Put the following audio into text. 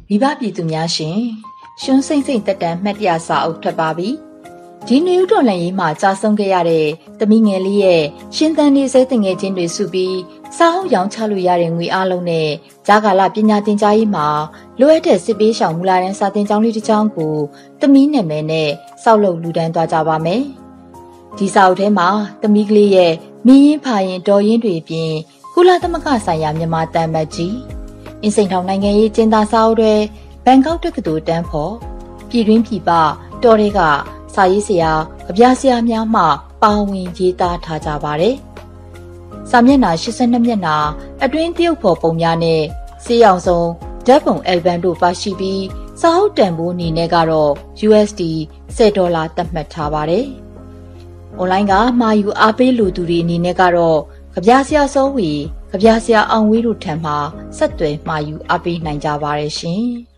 မိဘပြည်သူများရှင်ရှင်စိမ့်စိမ့်တက်တန်းမှတ်တရစာအုပ်ထွက်ပါပြီဒီနယူးတော်လှန်ရေးမှာကြာဆုံးခဲ့ရတဲ့သမီးငယ်လေးရဲ့ရှင်သန်နေစေတငယ်ချင်းတွေစုပြီးစာအုပ်ရောင်းချလို့ရတဲ့ငွေအားလုံးနဲ့ဂျာကာလပညာသင်ကြားရေးမှာလိုအပ်တဲ့စစ်ပေးရှောင်မူလာတန်းစာသင်ကျောင်းလေးတစ်ကျောင်းကိုသမီးနာမည်နဲ့စောက်လုပ်လူတန်းသွားကြပါမယ်ဒီစာအုပ်ထဲမှာသမီးကလေးရဲ့မင်းရင်ဖာရင်တော်ရင်တွေပြင်ကုလသမဂ္ဂဆိုင်ရာမြန်မာတန်မတ်ကြီးအင်းစိန်ထောင်နိုင်ငံရေးကျင်းသားစာအုပ်တွေဘန်ကောက်တက္ကသိုလ်တန်းဖို့ပြည်တွင်းပြည်ပတော်တွေကစာရေးဆရာကြပြဆရာများမှပါဝင်ရေးသားထားကြပါတယ်။စာမျက်နှာ82မျက်နှာအတွင်းတရုတ်ဖော်ပုံများနဲ့စေးအောင်ဆုံးဓာတ်ပုံအယ်ဘမ်တို့ပါရှိပြီးစာအုပ်တန်ဖိုးအနေနဲ့ကတော့ USD $10သတ်မှတ်ထားပါတယ်။ online ကမှာယူအားပေးလူသူတွေအနေနဲ့ကတော့ကြပြဆရာစောဝီကြပြဆရာအောင်ဝေးတို့ထံမှဆက်သွယ်မှာယူအားပေးနိုင်ကြပါတယ်ရှင်။